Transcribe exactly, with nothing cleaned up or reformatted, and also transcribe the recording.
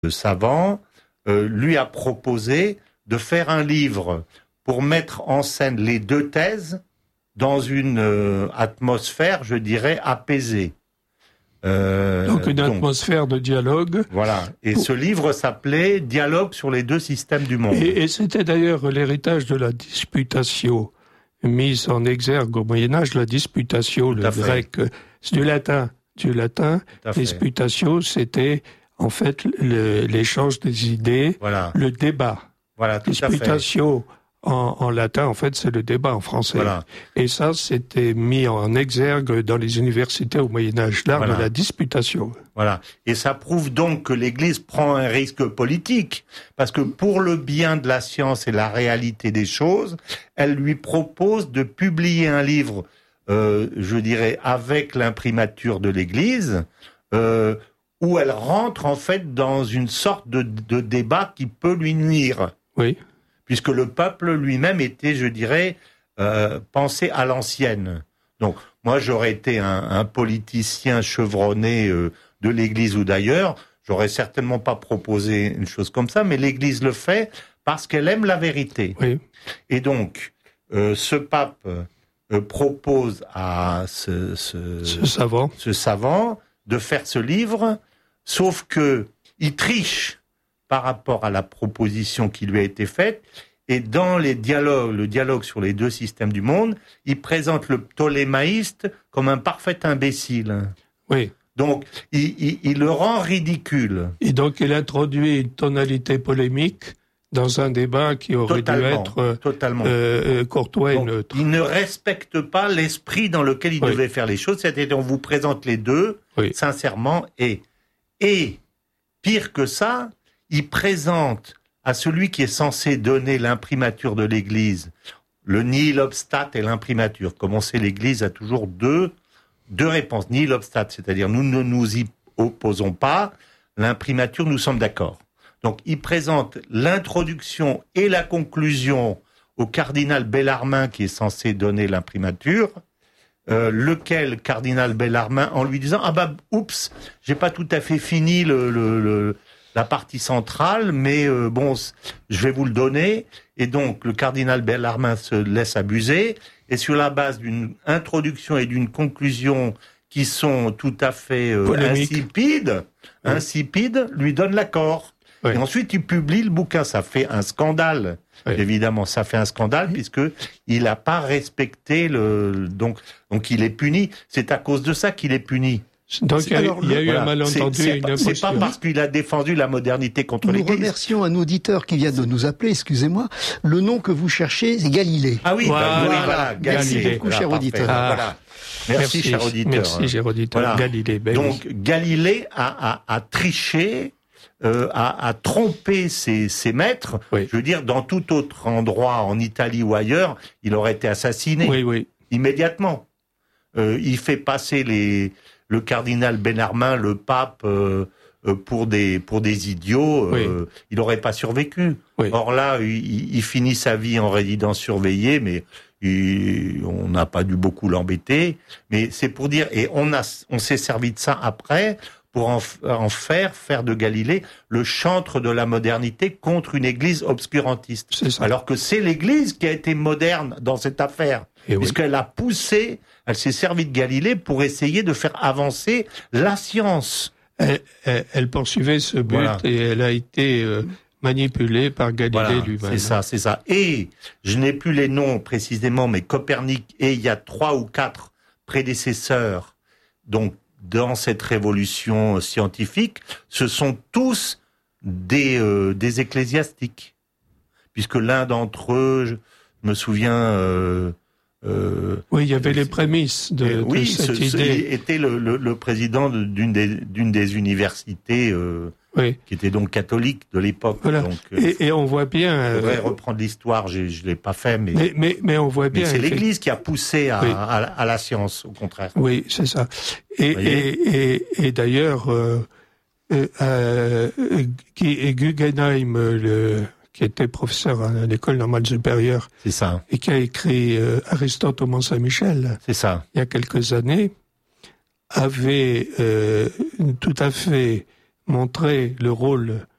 savant euh, lui a proposé de faire un livre pour mettre en scène les deux thèses dans une euh, atmosphère, je dirais, apaisée. Euh, donc une donc, atmosphère de dialogue. Voilà. Et pour... ce livre s'appelait « Dialogue sur les deux systèmes du monde ». Et, et c'était d'ailleurs l'héritage de la disputatio, mise en exergue au Moyen-Âge, la disputatio, le grec, c'est du latin. Du latin, disputatio, c'était en fait le, l'échange des idées, voilà. le débat. Voilà, tout disputatio, à fait. En, en latin, en fait, c'est le débat en français. Voilà. Et ça, c'était mis en exergue dans les universités au Moyen-Âge, l'art voilà. de la disputation. Voilà. Et ça prouve donc que l'Église prend un risque politique, parce que pour le bien de la science et la réalité des choses, elle lui propose de publier un livre, euh, je dirais, avec l'imprimature de l'Église, euh, où elle rentre en fait dans une sorte de, de débat qui peut lui nuire. Oui. Puisque le peuple lui-même était, je dirais, euh, pensé à l'ancienne. Donc, moi, j'aurais été un, un politicien chevronné euh, de l'Église ou d'ailleurs, j'aurais certainement pas proposé une chose comme ça, mais l'Église le fait parce qu'elle aime la vérité. Oui. Et donc, euh, ce pape euh, propose à ce, ce, ce savant, ce savant de faire ce livre, sauf que il triche par rapport à la proposition qui lui a été faite, et dans les dialogues, le dialogue sur les deux systèmes du monde, il présente le ptolémaïste comme un parfait imbécile. Oui. Donc, il, il, il le rend ridicule. Et donc, il introduit une tonalité polémique dans un débat qui aurait totalement, dû être totalement. Euh, courtois donc, et neutre. Il ne respecte pas l'esprit dans lequel il oui. devait faire les choses, c'est-à-dire on vous présente les deux, oui. sincèrement, et, et pire que ça, il présente à celui qui est censé donner l'imprimature de l'Église, le nihil obstat et l'imprimature. Comme on sait, l'Église a toujours deux, deux réponses. Nihil obstat, c'est-à-dire nous ne nous y opposons pas, l'imprimature, nous sommes d'accord. Donc, il présente l'introduction et la conclusion au cardinal Bellarmin qui est censé donner l'imprimature, euh, lequel cardinal Bellarmin, en lui disant « Ah bah, oups, j'ai pas tout à fait fini le... le, le la partie centrale, mais euh, bon, je vais vous le donner. » Et donc, le cardinal Bellarmin se laisse abuser, et sur la base d'une introduction et d'une conclusion qui sont tout à fait euh, insipides, oui. insipides, lui donne l'accord. Oui. Et ensuite, il publie le bouquin. Ça fait un scandale. Oui. Évidemment, ça fait un scandale, oui. puisque il n'a pas respecté le... Donc, donc, il est puni. C'est à cause de ça qu'il est puni. Donc il y a, alors, il y a eu voilà, un malentendu, c'est, c'est une pas, imposture. C'est pas parce qu'il a défendu la modernité contre nous l'Église. Nous remercions un auditeur qui vient de nous appeler, excusez-moi. Le nom que vous cherchez, c'est Galilée. Ah oui, voilà, bah, oui voilà, Galilée. Merci beaucoup, voilà, cher auditeur. Ah, voilà. Merci, merci, cher auditeur. Merci, cher auditeur. Voilà. Galilée. Ben Donc, oui. Galilée a, a, a triché, euh, a, a trompé ses, ses maîtres. Oui. Je veux dire, dans tout autre endroit, en Italie ou ailleurs, il aurait été assassiné. Oui, oui. Immédiatement. Euh, il fait passer les... le cardinal Bellarmin, le pape, euh, euh, pour des pour des idiots, euh, oui. il n'aurait pas survécu. Oui. Or là, il, il finit sa vie en résidence surveillée, mais il, on n'a pas dû beaucoup l'embêter. Mais c'est pour dire, et on a on s'est servi de ça après pour en, en faire faire de Galilée le chantre de la modernité contre une Église obscurantiste. Alors que c'est l'Église qui a été moderne dans cette affaire, et puisqu'elle oui. a poussé. Elle s'est servie de Galilée pour essayer de faire avancer la science. Elle, elle, elle poursuivait ce but voilà. et elle a été euh, manipulée par Galilée voilà, lui-même. C'est ça, c'est ça. Et je n'ai plus les noms précisément, mais Copernic et il y a trois ou quatre prédécesseurs. Donc dans cette révolution scientifique, ce sont tous des euh, des ecclésiastiques, puisque l'un d'entre eux, je me souviens. Euh, Euh, oui, il y avait les prémices de, de oui, cette ce, idée. Il était le, le, le président d'une des, d'une des universités euh, oui. qui était donc catholique de l'époque. Voilà. Donc, et, et on voit bien... Je voudrais euh, reprendre l'histoire, je ne l'ai pas fait, mais... Mais, mais, mais on voit bien... Mais c'est l'Église qui a poussé à, oui. à, à la science, au contraire. Oui, c'est ça. Et, et, et, et d'ailleurs, euh, euh, qui, Guggenheim, le... qui était professeur à l'école normale supérieure, c'est ça, et qui a écrit euh, Aristote au Mont-Saint-Michel, c'est ça, il y a quelques années, avait euh, tout à fait montrer le rôle